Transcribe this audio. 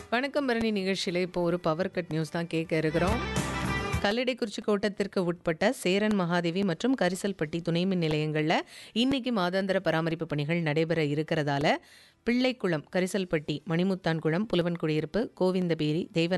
வணக்கம் பரணி நிகழ்ச்சியில் இப்போ ஒரு பவர் கட் நியூஸ் தான் கேட்க இருக்கிறோம். கல்லடைக்குறிச்சி கோட்டத்திற்கு உட்பட்ட சேரன் மகாதேவி மற்றும் கரிசல்பட்டி துணைமின் நிலையங்களில் இன்னைக்கு மாதாந்திர பராமரிப்பு பணிகள் நடைபெற இருக்கிறதால பிள்ளைக்குளம், கரிசல்பட்டி, மணிமுத்தான்குளம், புலவன் குடியிருப்பு, கோவிந்தபேரி, தெய்வ